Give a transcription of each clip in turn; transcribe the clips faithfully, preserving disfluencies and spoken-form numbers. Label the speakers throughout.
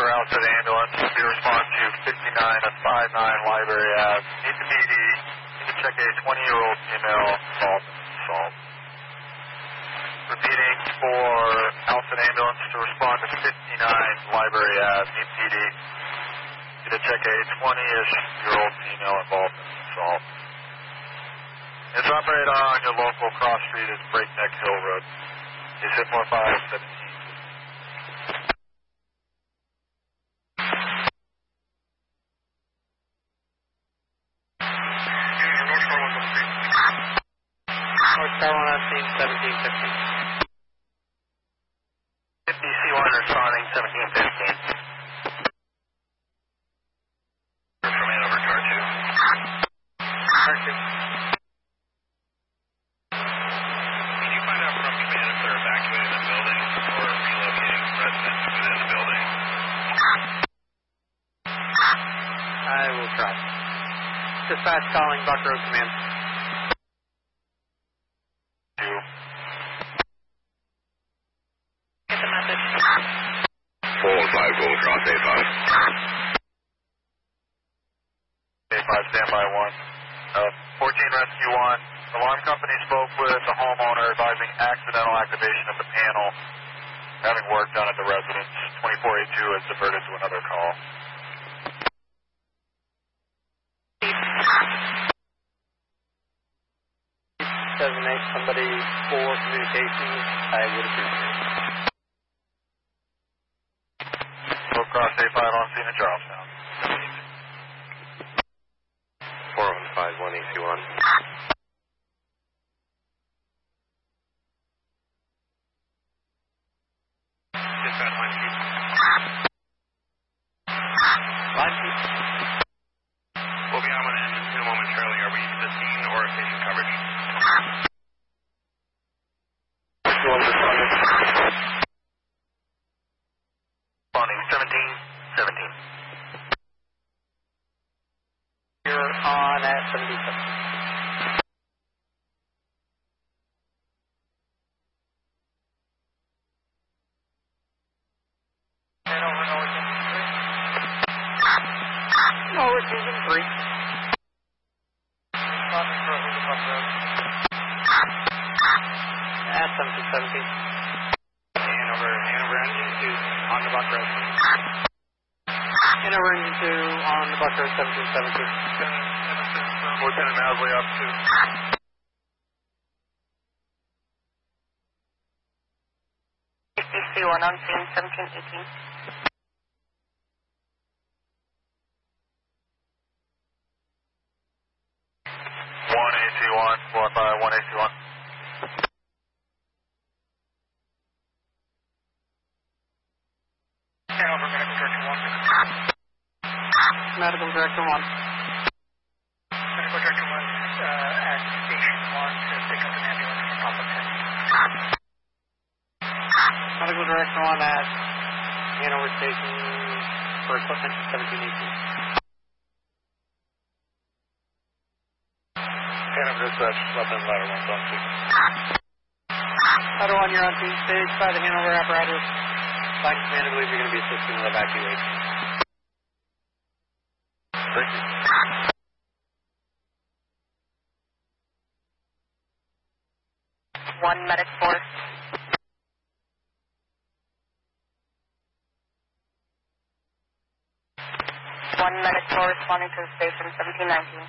Speaker 1: Outfit Ambulance. We respond to fifty-nine at fifty-nine Library Ave. Need the P D. Need to check a twenty-year-old female involved in assault. Repeating for Outfit Ambulance to respond to fifty-nine Library Ave. Need P D. Need to check a twenty-ish-year-old female involved in assault. It's operator on your local cross street is Breakneck Hill Road. Is it four five seventeen?
Speaker 2: North Carolina, scene seventeen fifteen.
Speaker 1: fifty C one responding seventeen fifteen. From Hanover, car two.
Speaker 2: Car two.
Speaker 1: Can you find out from command if they're evacuating the building or relocating residents within the building?
Speaker 2: I will try. Dispatch calling Buck Road Command.
Speaker 1: Two.
Speaker 2: Get the message.
Speaker 1: Four five go across A five. A five standby one. Uh, fourteen rescue one. Alarm company spoke with the homeowner advising accidental activation of the panel. Having work done at the residence. twenty-four A two is diverted to another call.
Speaker 2: Designate somebody for communications. I would appreciate it.
Speaker 1: Go across A five on scene in Charlestown. four one five one E C one. Dispatch line two.
Speaker 2: Line two.
Speaker 1: We'll be on one end in a momentarily. Are we the scene or patient coverage? Responding seventeen seventeen.
Speaker 2: You're on at seventy-seven. Hanover, Norwich, three. Norwich, three. At seventeen seventeen. Hanover, Hanover engine two on the Buck Road. Hanover engine two on the Buck Road seventeen seventeen.
Speaker 1: Lieutenant Masley up to.
Speaker 3: fifty C one on scene seventeen eighteen.
Speaker 1: one A two one, four five one A two one.
Speaker 2: Hanover, Medical Director one. Medical Director one. Medical Director one uh, at Station one to pick up an ambulance from Papa ten. Medical Director one at Hanover Station for equipment seventeen eighteen.
Speaker 1: Hanover dispatch, weapon ladder one, on two.
Speaker 2: Ladder one, you're on scene stage by the Hanover apparatus. Fine command, I believe you're going to be assisting with evacuation.
Speaker 1: Thank you.
Speaker 3: One medic force. One medic force responding to the station seventeen nineteen.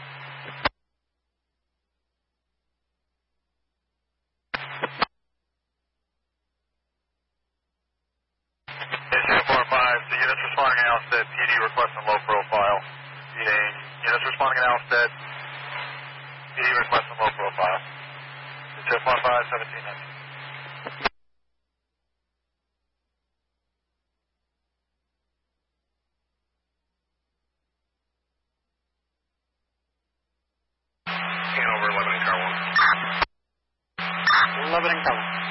Speaker 1: The units responding at Alstead, P D requesting low profile. Meaning, units responding at Alstead, P D requesting low profile. It's F one five seventeen nineteen. Hanover, eleven in car one.
Speaker 2: eleven in cover.